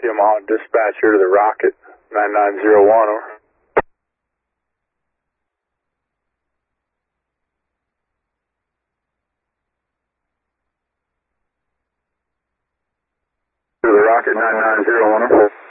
Yamaha dispatcher to the Rocket 9901, over. To the Rocket 9901, over.